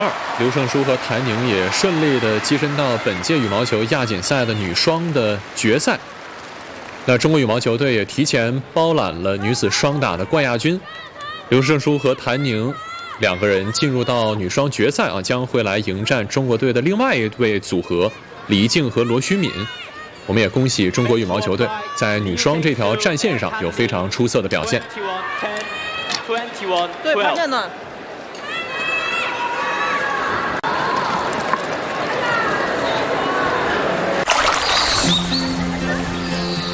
刘胜书和谭宁也顺利地跻身到本届羽毛球亚锦赛的女双的决赛。那中国羽毛球队也提前包揽了女子双打的冠亚军。刘胜书和谭宁两个人进入到女双决赛将会来迎战中国队的另外一对组合李静和罗虚敏。我们也恭喜中国羽毛球队在女双这条战线上有非常出色的表现。 对，潘建暖。